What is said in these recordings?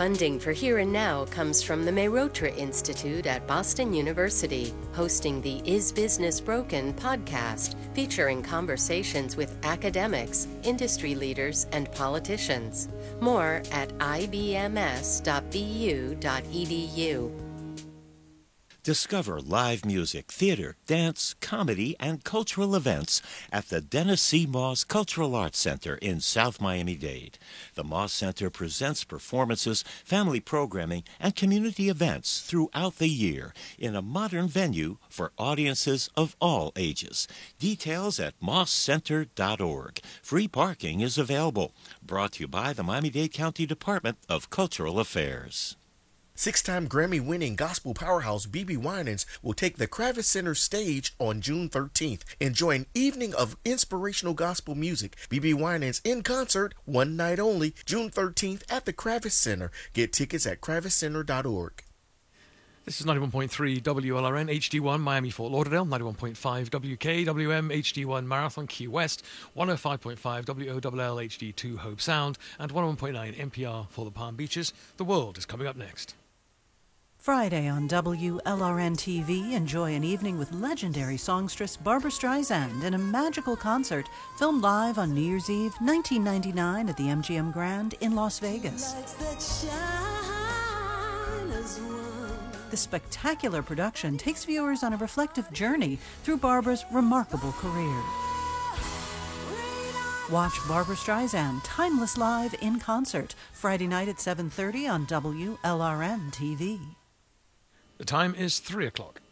Funding for Here and Now comes from the Mehrotra Institute at Boston University, hosting the Is Business Broken podcast, featuring conversations with academics, industry leaders, and politicians. More at ibms.bu.edu. Discover live music, theater, dance, comedy, and cultural events at the Dennis C. Moss Cultural Arts Center in South Miami-Dade. The Moss Center presents performances, family programming, and community events throughout the year in a modern venue for audiences of all ages. Details at mosscenter.org. Free parking is available. Brought to you by the Miami-Dade County Department of Cultural Affairs. Six-time Grammy-winning gospel powerhouse BeBe Winans will take the Kravis Center stage on June 13th. Enjoy an evening of inspirational gospel music. BeBe Winans in concert, one night only, June 13th at the Kravis Center. Get tickets at kraviscenter.org. This is 91.3 WLRN HD1 Miami Fort Lauderdale, 91.5 WKWM HD1 Marathon Key West, 105.5 WOLL HD2 Hope Sound, and 101.9 NPR for the Palm Beaches. The World is coming up next. Friday on WLRN TV, enjoy an evening with legendary songstress Barbra Streisand in a magical concert filmed live on New Year's Eve 1999 at the MGM Grand in Las Vegas. The spectacular production takes viewers on a reflective journey through Barbra's remarkable career. Watch Barbra Streisand Timeless Live in concert Friday night at 7:30 on WLRN TV. The time is 3 o'clock.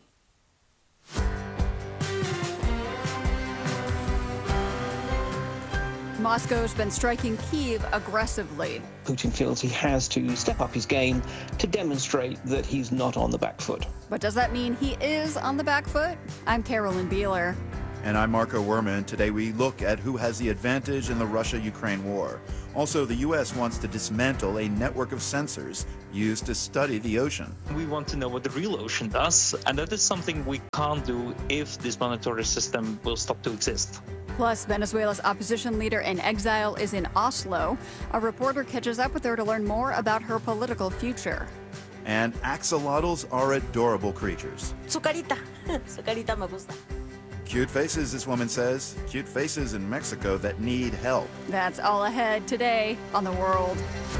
Moscow's been striking Kyiv aggressively. Putin feels he has to step up his game to demonstrate that he's not on the back foot. But does that mean he is on the back foot? I'm Carolyn Beeler. And I'm Marco Werman. Today we look at who has the advantage in the Russia-Ukraine war. Also, the U.S. wants to dismantle a network of sensors used to study the ocean. We want to know what the real ocean does, and that is something we can't do if this monitoring system will stop to exist. Plus, Venezuela's opposition leader in exile is in Oslo. A reporter catches up with her to learn more about her political future. And axolotls are adorable creatures. Su carita. Su carita me gusta. Cute faces, this woman says. Cute faces in Mexico that need help. That's all ahead today on The World.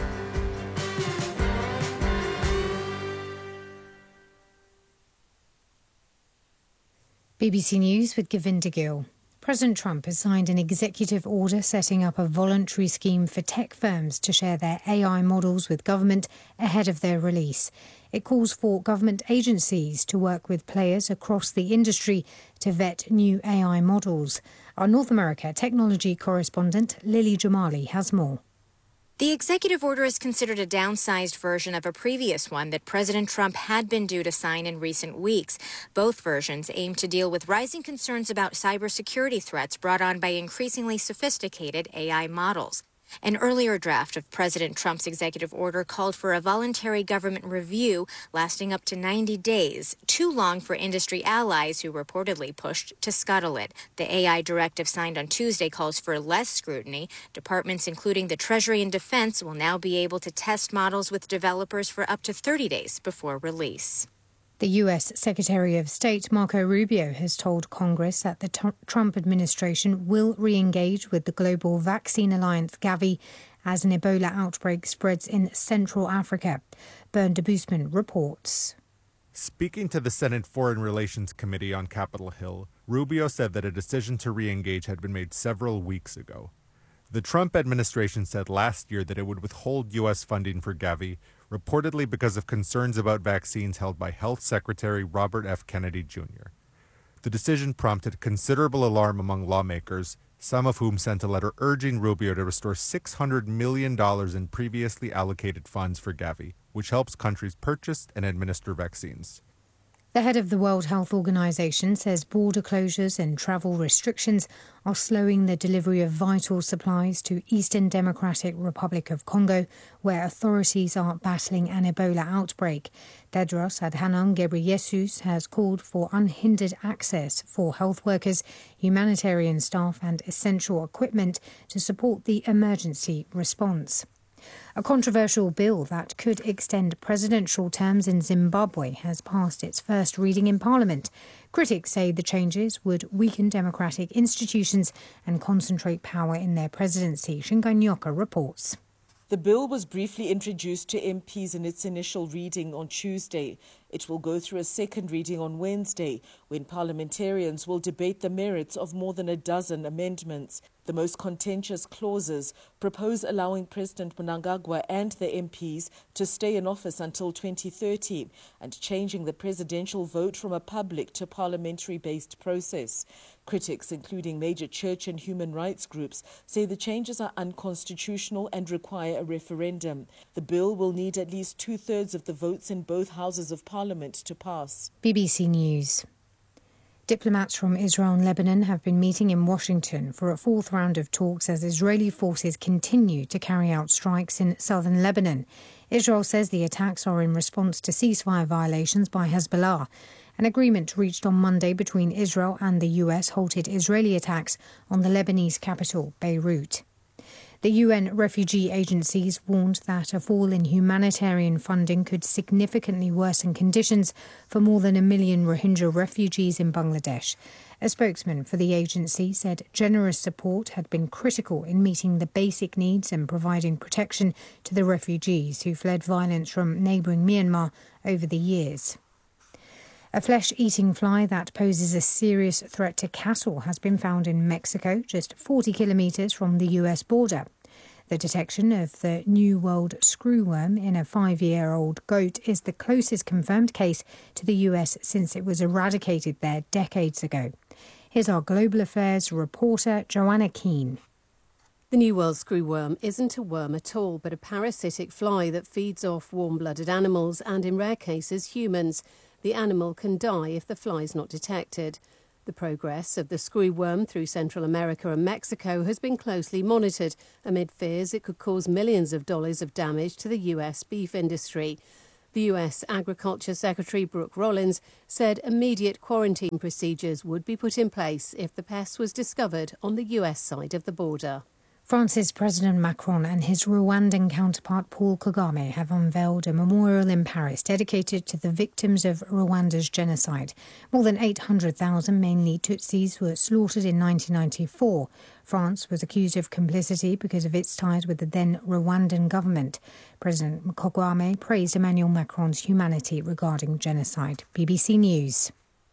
BBC News with Govinda Gill. President Trump has signed an executive order setting up a voluntary scheme for tech firms to share their AI models with government ahead of their release. It calls for government agencies to work with players across the industry to vet new AI models. Our North America technology correspondent Lily Jamali has more. The executive order is considered a downsized version of a previous one that President Trump had been due to sign in recent weeks. Both versions aim to deal with rising concerns about cybersecurity threats brought on by increasingly sophisticated AI models. An earlier draft of President Trump's executive order called for a voluntary government review lasting up to 90 days, too long for industry allies who reportedly pushed to scuttle it. The AI directive signed on Tuesday calls for less scrutiny. Departments including the Treasury and Defense will now be able to test models with developers for up to 30 days before release. The U.S. Secretary of State Marco Rubio has told Congress that the Trump administration will re-engage with the global vaccine alliance Gavi as an Ebola outbreak spreads in Central Africa. Bernd de Boosman reports. Speaking to the Senate Foreign Relations Committee on Capitol Hill, Rubio said that a decision to re-engage had been made several weeks ago. The Trump administration said last year that it would withhold U.S. funding for Gavi, reportedly because of concerns about vaccines held by Health Secretary Robert F. Kennedy Jr. The decision prompted considerable alarm among lawmakers, some of whom sent a letter urging Rubio to restore $600 million in previously allocated funds for Gavi, which helps countries purchase and administer vaccines. The head of the World Health Organization says border closures and travel restrictions are slowing the delivery of vital supplies to Eastern Democratic Republic of Congo, where authorities are battling an Ebola outbreak. Tedros Adhanom Ghebreyesus has called for unhindered access for health workers, humanitarian staff and essential equipment to support the emergency response. A controversial bill that could extend presidential terms in Zimbabwe has passed its first reading in Parliament. Critics say the changes would weaken democratic institutions and concentrate power in their presidency. Shinkai Nyoka reports. The bill was briefly introduced to MPs in its initial reading on Tuesday. It will go through a second reading on Wednesday, when parliamentarians will debate the merits of more than a dozen amendments. The most contentious clauses propose allowing President Mnangagwa and the MPs to stay in office until 2030 and changing the presidential vote from a public to parliamentary-based process. Critics, including major church and human rights groups, say the changes are unconstitutional and require a referendum. The bill will need at least two-thirds of the votes in both houses of Parliament to pass. BBC News. Diplomats from Israel and Lebanon have been meeting in Washington for a fourth round of talks as Israeli forces continue to carry out strikes in southern Lebanon. Israel says the attacks are in response to ceasefire violations by Hezbollah. An agreement reached on Monday between Israel and the US halted Israeli attacks on the Lebanese capital, Beirut. The UN refugee agencies warned that a fall in humanitarian funding could significantly worsen conditions for more than 1 million Rohingya refugees in Bangladesh. A spokesman for the agency said generous support had been critical in meeting the basic needs and providing protection to the refugees who fled violence from neighbouring Myanmar over the years. A flesh-eating fly that poses a serious threat to cattle has been found in Mexico, just 40 kilometres from the US border. The detection of the New World screwworm in a 5-year-old goat is the closest confirmed case to the US since it was eradicated there decades ago. Here's our Global Affairs reporter, Joanna Keane. The New World screwworm isn't a worm at all, but a parasitic fly that feeds off warm-blooded animals and, in rare cases, humans. The animal can die if the fly is not detected. The progress of the screwworm through Central America and Mexico has been closely monitored amid fears it could cause millions of dollars of damage to the US beef industry. The US Agriculture Secretary Brooke Rollins said immediate quarantine procedures would be put in place if the pest was discovered on the US side of the border. France's President Macron and his Rwandan counterpart Paul Kagame have unveiled a memorial in Paris dedicated to the victims of Rwanda's genocide. More than 800,000, mainly Tutsis, were slaughtered in 1994. France was accused of complicity because of its ties with the then Rwandan government. President Kagame praised Emmanuel Macron's humanity regarding genocide. BBC News.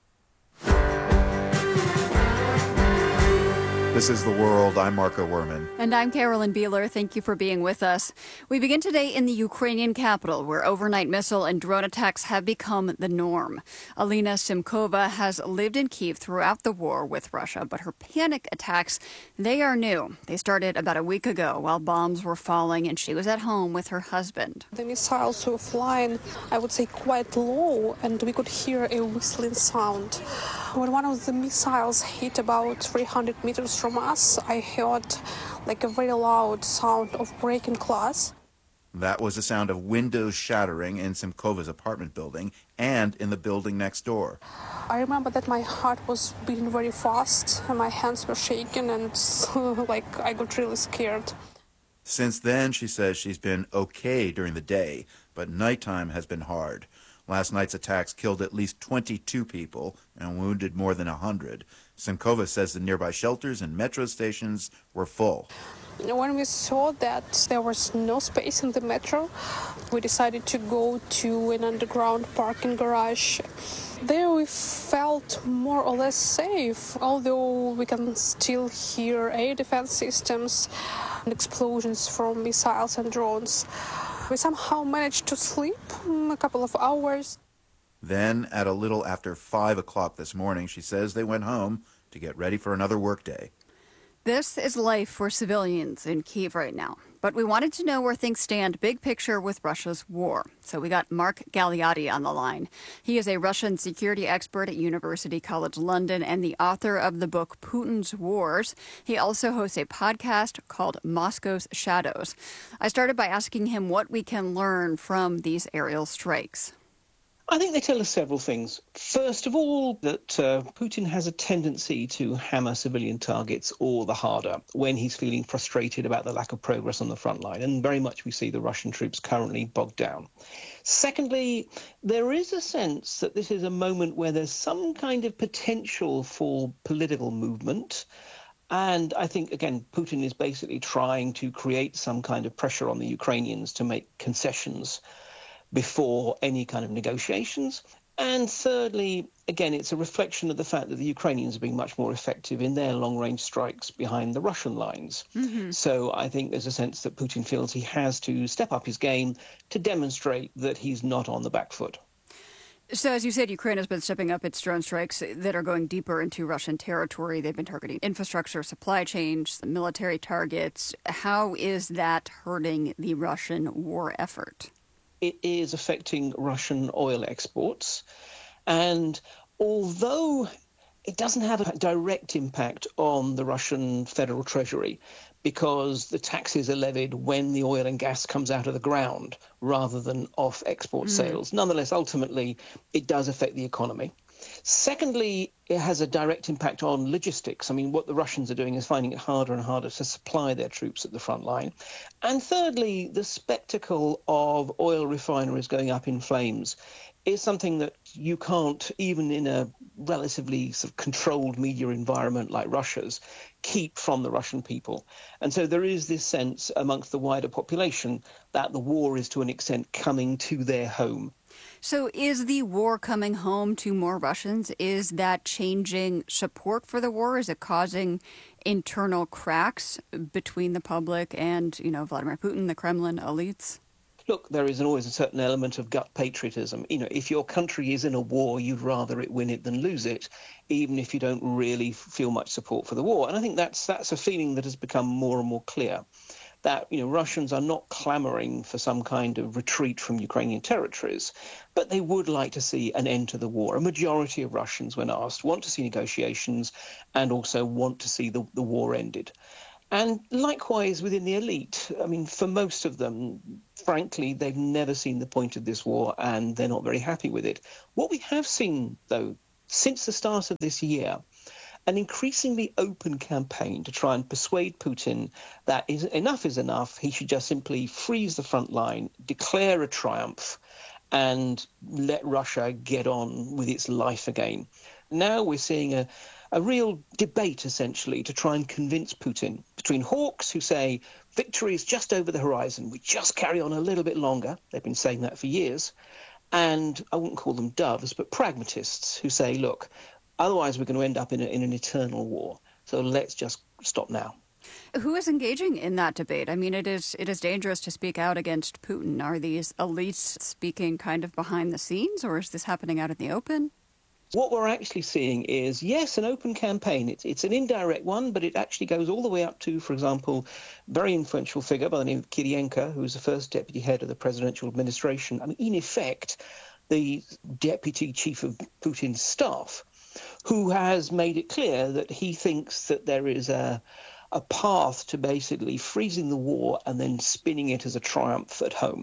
This is The World. I'm Marco Werman. And I'm Carolyn Beeler. Thank you for being with us. We begin today in the Ukrainian capital, where overnight missile and drone attacks have become the norm. Alina Simkova has lived in Kyiv throughout the war with Russia, but her panic attacks, they are new. They started about a week ago while bombs were falling and she was at home with her husband. The missiles were flying, I would say, quite low, and we could hear a whistling sound. When one of the missiles hit about 300 meters from us, I heard like a very loud sound of breaking glass. That was the sound of windows shattering in Simkova's apartment building and in the building next door. I remember that my heart was beating very fast and my hands were shaking and like I got really scared. Since then, she says she's been okay during the day, but nighttime has been hard. Last night's attacks killed at least 22 people and wounded more than 100. Simkova says the nearby shelters and metro stations were full. When we saw that there was no space in the metro, we decided to go to an underground parking garage. There we felt more or less safe, although we can still hear air defense systems and explosions from missiles and drones. We somehow managed to sleep a couple of hours. Then, at a little after 5 o'clock this morning, she says they went home to get ready for another workday. This is life for civilians in Kyiv right now. But we wanted to know where things stand big picture with Russia's war. So we got Mark Galeotti on the line. He is a Russian security expert at University College London and the author of the book Putin's Wars. He also hosts a podcast called Moscow's Shadows. I started by asking him what we can learn from these aerial strikes. I think they tell us several things. First of all, that Putin has a tendency to hammer civilian targets all the harder when he's feeling frustrated about the lack of progress on the front line, and very much we see the Russian troops currently bogged down. Secondly, there is a sense that this is a moment where there's some kind of potential for political movement. And I think, again, Putin is basically trying to create some kind of pressure on the Ukrainians to make concessions before any kind of negotiations. And thirdly, again, it's a reflection of the fact that the Ukrainians are being much more effective in their long-range strikes behind the Russian lines. Mm-hmm. So I think there's a sense that Putin feels he has to step up his game to demonstrate that he's not on the back foot. So, as you said, Ukraine has been stepping up its drone strikes that are going deeper into Russian territory. They've been targeting infrastructure, supply chains, military targets. How is that hurting the Russian war effort? It is affecting Russian oil exports. And although it doesn't have a direct impact on the Russian federal treasury, because the taxes are levied when the oil and gas comes out of the ground rather than off export sales. Nonetheless, ultimately, it does affect the economy. Secondly, it has a direct impact on logistics. I mean, what the Russians are doing is finding it harder and harder to supply their troops at the front line. And thirdly, the spectacle of oil refineries going up in flames is something that you can't, even in a relatively sort of controlled media environment like Russia's, keep from the Russian people. And so there is this sense amongst the wider population that the war is to an extent coming to their home. So is the war coming home to more Russians? Is that changing support for the war? Is it causing internal cracks between the public and, Vladimir Putin, the Kremlin elites? Look, there is always a certain element of gut patriotism. If your country is in a war, you'd rather it win it than lose it, even if you don't really feel much support for the war. And I think that's a feeling that has become more and more clear, that Russians are not clamoring for some kind of retreat from Ukrainian territories, but they would like to see an end to the war. A majority of Russians, when asked, want to see negotiations and also want to see the war ended. And likewise within the elite, I mean, for most of them, frankly, they've never seen the point of this war and they're not very happy with it. What we have seen, though, since the start of this year, an increasingly open campaign to try and persuade Putin that enough is enough. He should just simply freeze the front line, declare a triumph, and let Russia get on with its life again. Now we're seeing a real debate, essentially, to try and convince Putin between hawks who say victory is just over the horizon. We just carry on a little bit longer. They've been saying that for years. And I wouldn't call them doves, but pragmatists who say, look, otherwise we're going to end up in an eternal war. So let's just stop now. Who is engaging in that debate? I mean, it is dangerous to speak out against Putin. Are these elites speaking kind of behind the scenes, or is this happening out in the open? What we're actually seeing is, yes, an open campaign. It's an indirect one, but it actually goes all the way up to, for example, a very influential figure by the name of Kirienko, who was the first deputy head of the presidential administration. I mean, in effect, the deputy chief of Putin's staff, who has made it clear that he thinks that there is a path to basically freezing the war and then spinning it as a triumph at home.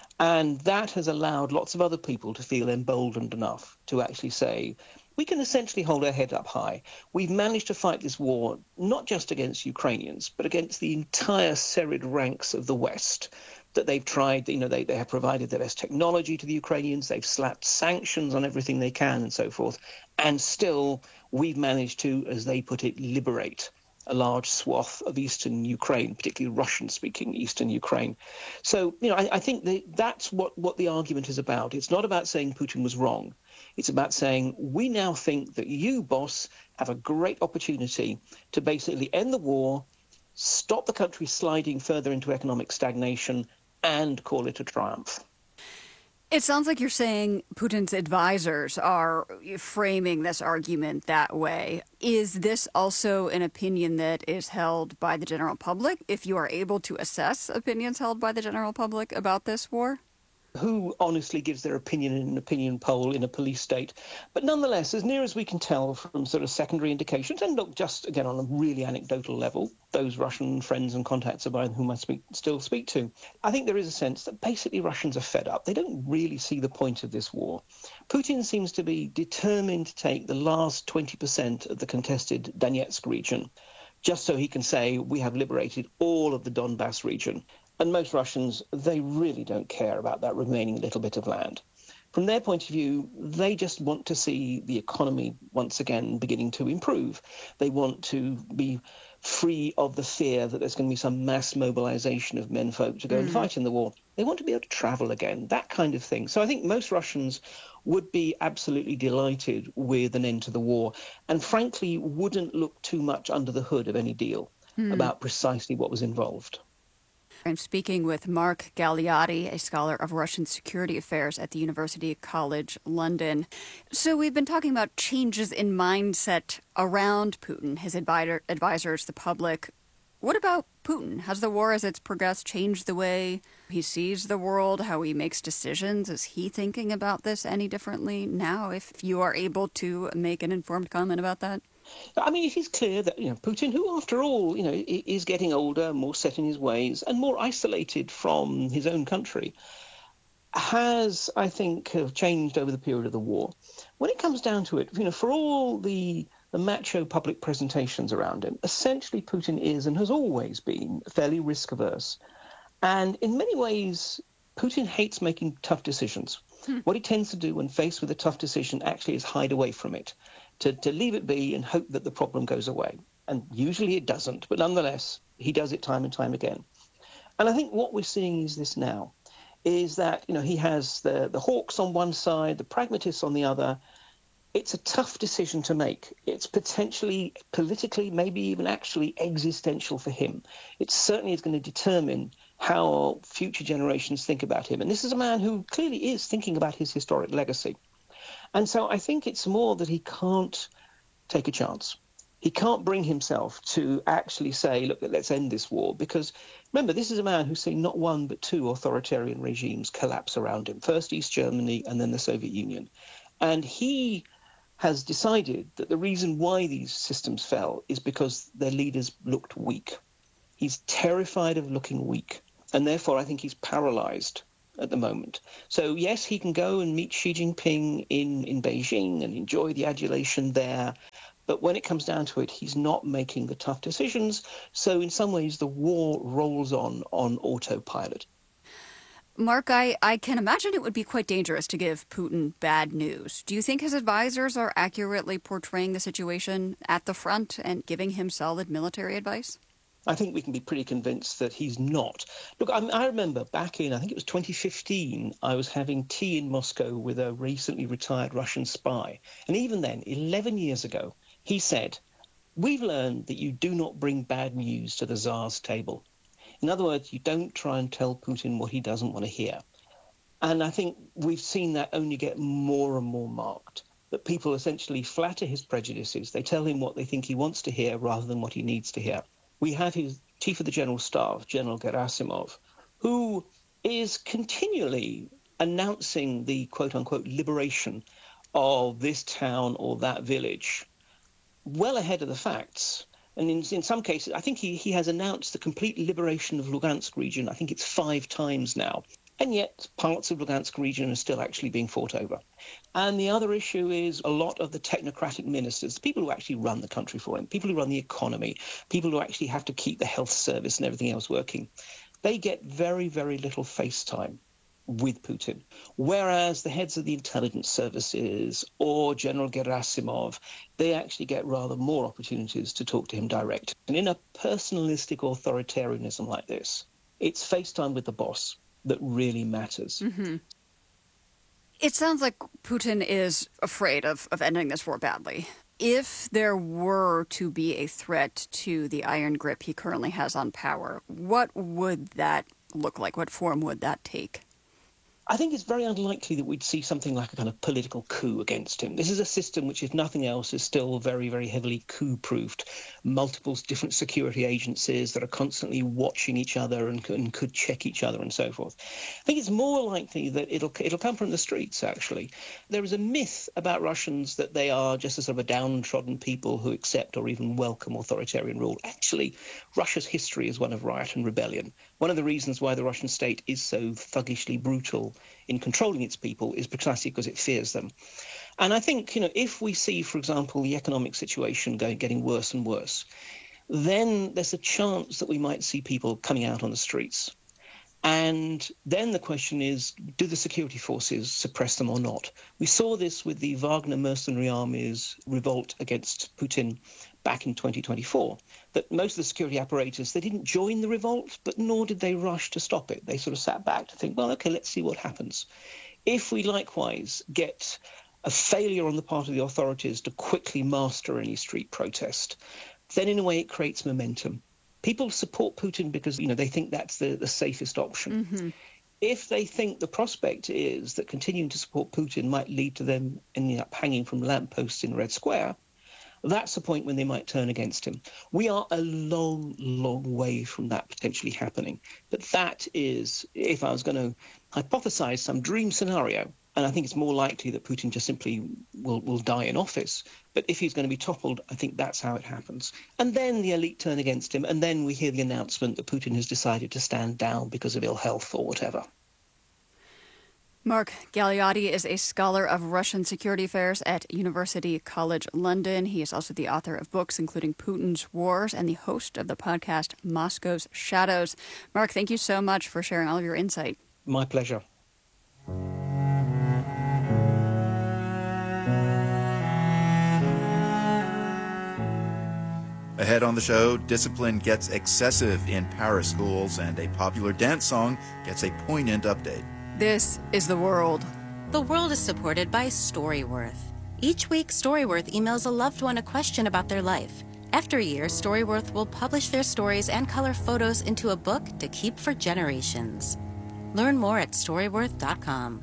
And that has allowed lots of other people to feel emboldened enough to actually say, we can essentially hold our head up high. We've managed to fight this war not just against Ukrainians, but against the entire serried ranks of the West, that they've tried, they have provided the best technology to the Ukrainians, they've slapped sanctions on everything they can and so forth, and still we've managed to, as they put it, liberate a large swath of eastern Ukraine, particularly Russian-speaking eastern Ukraine. So, I think that's what the argument is about. It's not about saying Putin was wrong. It's about saying we now think that you, boss, have a great opportunity to basically end the war, stop the country sliding further into economic stagnation, and call it a triumph. It sounds like you're saying Putin's advisors are framing this argument that way. Is this also an opinion that is held by the general public, if you are able to assess opinions held by the general public about this war? who honestly gives their opinion in an opinion poll in a police state. But nonetheless, as near as we can tell from sort of secondary indications, and look, just again on a really anecdotal level, those Russian friends and contacts of mine whom I still speak to, I think there is a sense that basically Russians are fed up. They don't really see the point of this war. Putin seems to be determined to take the last 20% of the contested Donetsk region, just so he can say, we have liberated all of the Donbass region. And most Russians, they really don't care about that remaining little bit of land. From their point of view, they just want to see the economy once again beginning to improve. They want to be free of the fear that there's going to be some mass mobilization of menfolk to go and fight in the war. They want to be able to travel again, that kind of thing. So I think most Russians would be absolutely delighted with an end to the war, and frankly wouldn't look too much under the hood of any deal about precisely what was involved. I'm speaking with Mark Galeotti, a scholar of Russian security affairs at the University College London. So we've been talking about changes in mindset around Putin, his advisors, the public. What about Putin? Has the war as it's progressed changed the way he sees the world, how he makes decisions? Is he thinking about this any differently now, if you are able to make an informed comment about that? I mean, it is clear that, Putin, who, after all, is getting older, more set in his ways, and more isolated from his own country, has, I think, changed over the period of the war. When it comes down to it, for all the macho public presentations around him, essentially Putin is and has always been fairly risk-averse. And in many ways, Putin hates making tough decisions. What he tends to do when faced with a tough decision actually is hide away from it, to leave it be and hope that the problem goes away. And usually it doesn't, but nonetheless, he does it time and time again. And I think what we're seeing is this now, is that, he has the hawks on one side, the pragmatists on the other. It's a tough decision to make. It's potentially politically, maybe even actually existential for him. It certainly is going to determine how future generations think about him. And this is a man who clearly is thinking about his historic legacy. And so I think it's more that he can't take a chance. He can't bring himself to actually say, look, let's end this war. Because remember, this is a man who's seen not one but two authoritarian regimes collapse around him. First East Germany and then the Soviet Union. And he has decided that the reason why these systems fell is because their leaders looked weak. He's terrified of looking weak. And therefore, I think he's paralyzed at the moment. So, yes, he can go and meet Xi Jinping in Beijing and enjoy the adulation there. But when it comes down to it, he's not making the tough decisions. So in some ways, the war rolls on autopilot. Mark, I can imagine it would be quite dangerous to give Putin bad news. Do you think his advisors are accurately portraying the situation at the front and giving him solid military advice? I think we can be pretty convinced that he's not. Look, I remember back in, I think it was 2015, I was having tea in Moscow with a recently retired Russian spy. And even then, 11 years ago, he said, we've learned that you do not bring bad news to the Tsar's table. In other words, you don't try and tell Putin what he doesn't want to hear. And I think we've seen that only get more and more marked, that people essentially flatter his prejudices. They tell him what they think he wants to hear rather than what he needs to hear. We have his Chief of the General Staff, General Gerasimov, who is continually announcing the quote-unquote liberation of this town or that village well ahead of the facts. And in some cases, I think he has announced the complete liberation of Lugansk region. I think it's 5 times now. And yet parts of Lugansk region are still actually being fought over. And the other issue is a lot of the technocratic ministers, the people who actually run the country for him, people who run the economy, people who actually have to keep the health service and everything else working, they get very, very little face time with Putin. Whereas the heads of the intelligence services or General Gerasimov, they actually get rather more opportunities to talk to him direct. And in a personalistic authoritarianism like this, it's face time with the boss that really matters. Mm-hmm. It sounds like Putin is afraid of ending this war badly. If there were to be a threat to the iron grip he currently has on power, what would that look like? What form would that take? I think it's very unlikely that we'd see something like a kind of political coup against him. This is a system which, if nothing else, is still very, very heavily coup-proofed. Multiple different security agencies that are constantly watching each other and could check each other and so forth. I think it's more likely that it'll come from the streets, actually. There is a myth about Russians that they are just a sort of a downtrodden people who accept or even welcome authoritarian rule. Actually, Russia's history is one of riot and rebellion. One of the reasons why the Russian state is so thuggishly brutal in controlling its people is precisely because it fears them. And I think, if we see, for example, the economic situation getting worse and worse, then there's a chance that we might see people coming out on the streets. And then the question is, do the security forces suppress them or not? We saw this with the Wagner mercenary army's revolt against Putin back in 2024, that most of the security apparatus, they didn't join the revolt, but nor did they rush to stop it. They sort of sat back to think, well, OK, let's see what happens. If we likewise get a failure on the part of the authorities to quickly master any street protest, then in a way it creates momentum. People support Putin because, they think that's the safest option. Mm-hmm. If they think the prospect is that continuing to support Putin might lead to them ending up hanging from lampposts in Red Square, that's the point when they might turn against him. We are a long, long way from that potentially happening. But that is, if I was going to hypothesize some dream scenario, and I think it's more likely that Putin just simply will die in office. But if he's going to be toppled, I think that's how it happens. And then the elite turn against him, and then we hear the announcement that Putin has decided to stand down because of ill health or whatever. Mark Galeotti is a scholar of Russian security affairs at University College London. He is also the author of books including Putin's Wars and the host of the podcast Moscow's Shadows. Mark, thank you so much for sharing all of your insight. My pleasure. Ahead on the show, discipline gets excessive in Paris schools, and a popular dance song gets a poignant update. This is The World. The World is supported by Storyworth. Each week, Storyworth emails a loved one a question about their life. After a year, Storyworth will publish their stories and color photos into a book to keep for generations. Learn more at Storyworth.com.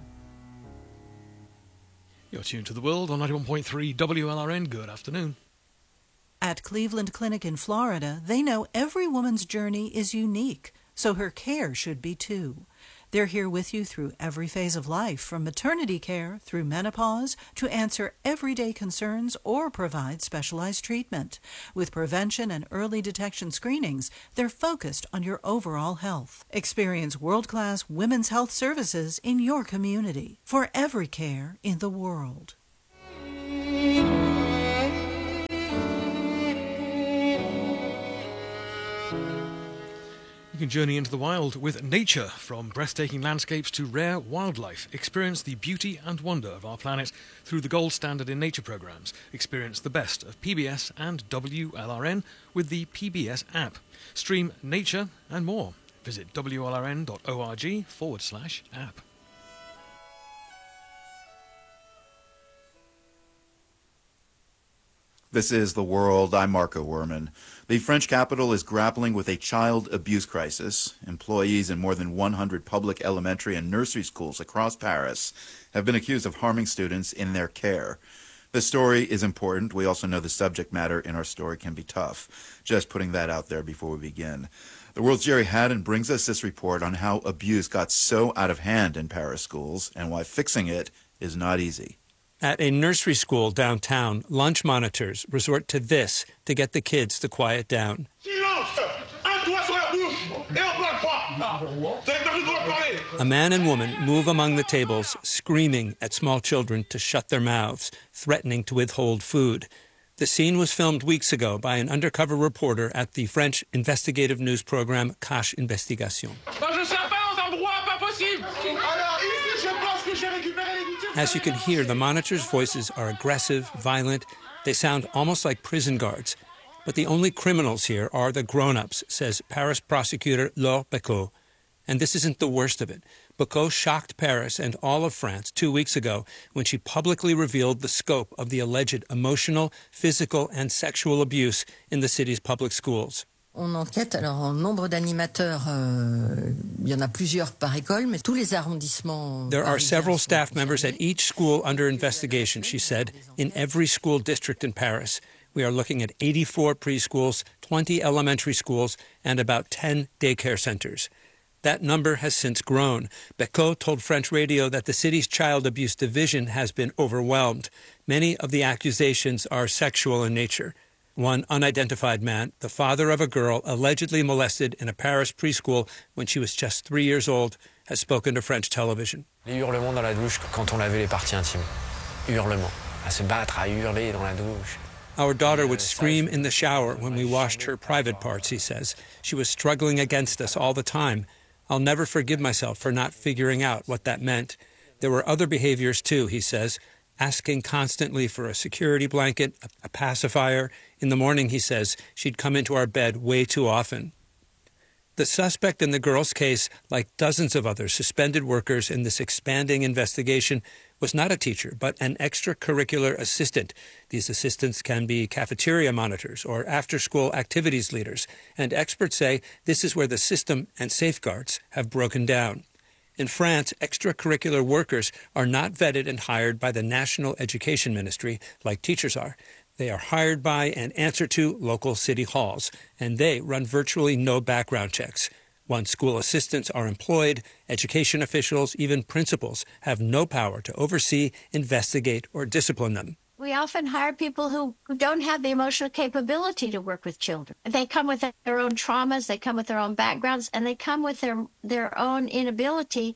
You're tuned to The World on 91.3 WLRN. Good afternoon. At Cleveland Clinic in Florida, they know every woman's journey is unique, so her care should be too. They're here with you through every phase of life, from maternity care through menopause, to answer everyday concerns or provide specialized treatment. With prevention and early detection screenings, they're focused on your overall health. Experience world-class women's health services in your community for every care in the world. You can journey into the wild with nature, from breathtaking landscapes to rare wildlife. Experience the beauty and wonder of our planet through the gold standard in nature programs. Experience the best of PBS and WLRN with the PBS app. Stream nature and more. Visit wlrn.org/app. This is The World. I'm Marco Werman. The French capital is grappling with a child abuse crisis. Employees in more than 100 public elementary and nursery schools across Paris have been accused of harming students in their care. The story is important. We also know the subject matter in our story can be tough. Just putting that out there before we begin. The World's Jerry Haddon brings us this report on how abuse got so out of hand in Paris schools and why fixing it is not easy. At a nursery school downtown, lunch monitors resort to this to get the kids to quiet down. A man and woman move among the tables, screaming at small children to shut their mouths, threatening to withhold food. The scene was filmed weeks ago by an undercover reporter at the French investigative news program Cache Investigation. As you can hear, the monitors' voices are aggressive, violent. They sound almost like prison guards. But the only criminals here are the grown-ups, says Paris prosecutor Laure Becot. And this isn't the worst of it. Becot shocked Paris and all of France 2 weeks ago when she publicly revealed the scope of the alleged emotional, physical, and sexual abuse in the city's public schools. On enquête, alors en nombre d'animateurs, il y en a plusieurs par école, mais tous les arrondissements. There are several staff members at each school under investigation, she said, in every school district in Paris. We are looking at 84 preschools, 20 elementary schools, and about 10 daycare centers. That number has since grown. Becot told French radio that the city's child abuse division has been overwhelmed. Many of the accusations are sexual in nature. One unidentified man, the father of a girl allegedly molested in a Paris preschool when she was just 3 years old, has spoken to French television. Les hurlements dans la douche quand on lavait les parties intimes. Hurlements. À se battre, à hurler dans la douche. Our daughter would scream in the shower when we washed her private parts, he says. She was struggling against us all the time. I'll never forgive myself for not figuring out what that meant. There were other behaviors too, he says, asking constantly for a security blanket, a pacifier. In the morning, he says, she'd come into our bed way too often. The suspect in the girl's case, like dozens of other suspended workers in this expanding investigation, was not a teacher, but an extracurricular assistant. These assistants can be cafeteria monitors or after-school activities leaders, and experts say this is where the system and safeguards have broken down. In France, extracurricular workers are not vetted and hired by the National Education Ministry like teachers are. They are hired by and answer to local city halls, and they run virtually no background checks. Once school assistants are employed, education officials, even principals, have no power to oversee, investigate, or discipline them. We often hire people who don't have the emotional capability to work with children. They come with their own traumas, they come with their own backgrounds, and they come with their own inability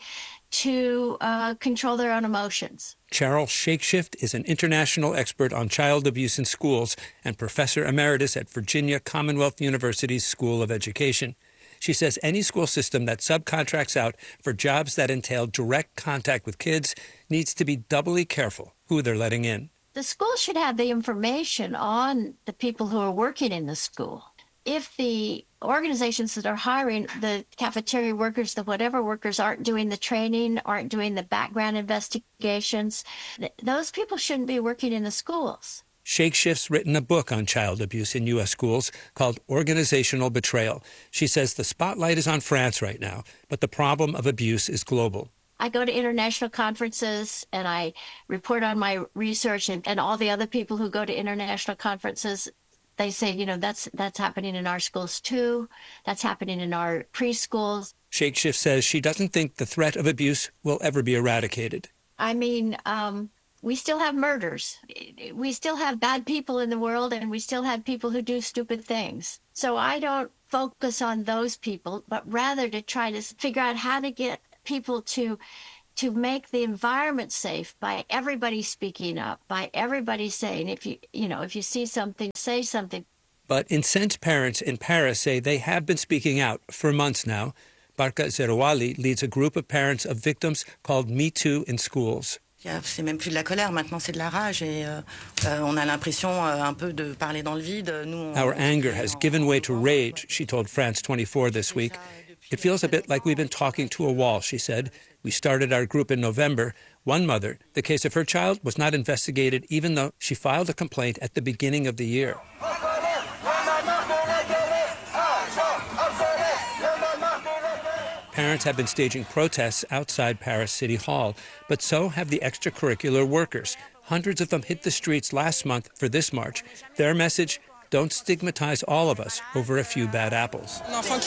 to control their own emotions. Cheryl Shakeshift is an international expert on child abuse in schools and professor emeritus at Virginia Commonwealth University's School of Education. She says any school system that subcontracts out for jobs that entail direct contact with kids needs to be doubly careful who they're letting in. The school should have the information on the people who are working in the school. If the organizations that are hiring the cafeteria workers, the whatever workers aren't doing the training, aren't doing the background investigations, those people shouldn't be working in the schools. Shakeshift's written a book on child abuse in U.S. schools called Organizational Betrayal. She says the spotlight is on France right now, but the problem of abuse is global. I go to international conferences and I report on my research, and all the other people who go to international conferences, they say, you know, that's happening in our schools too. That's happening in our preschools. Shakeshift says she doesn't think the threat of abuse will ever be eradicated. I mean, we still have murders. We still have bad people in the world, and we still have people who do stupid things. So I don't focus on those people, but rather to try to figure out how to get people to make the environment safe by everybody speaking up, by everybody saying, if you see something, say something. But incensed parents in Paris say they have been speaking out for months now. Barka Zerouali leads a group of parents of victims called Me Too in schools. C'est même plus de la colère, maintenant c'est de la rage et on a l'impression un peu de parler dans le vide. Our anger has given way to rage, she told France 24 this week. It feels a bit like we've been talking to a wall, she said. We started our group in November. One mother, the case of her child was not investigated even though she filed a complaint at the beginning of the year. Parents have been staging protests outside Paris City Hall, but so have the extracurricular workers. Hundreds of them hit the streets last month for this march. Their message: don't stigmatize all of us over a few bad apples.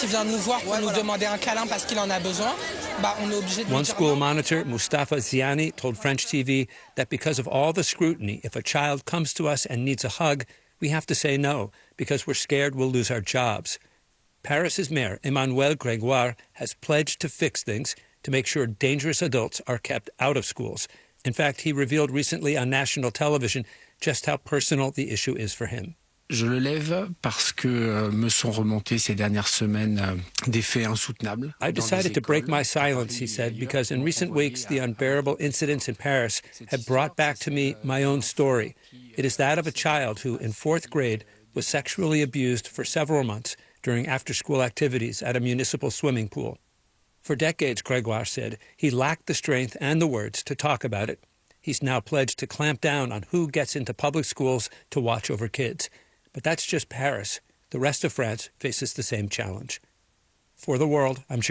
One school monitor, Mustafa Ziani, told French TV that because of all the scrutiny, if a child comes to us and needs a hug, we have to say no, because we're scared we'll lose our jobs. Paris's mayor, Emmanuel Grégoire, has pledged to fix things, to make sure dangerous adults are kept out of schools. In fact, he revealed recently on national television just how personal the issue is for him. Je le lève parce que me sont remontés ces dernières semaines des faits insoutenables. I decided to break my silence, he said, because in recent weeks the unbearable incidents in Paris have brought back to me my own story. It is that of a child who, in 4th grade, was sexually abused for several months during after-school activities at a municipal swimming pool. For decades, Grégoire said, he lacked the strength and the words to talk about it. He's now pledged to clamp down on who gets into public schools to watch over kids. But that's just Paris. The rest of France faces the same challenge. For The World, I'm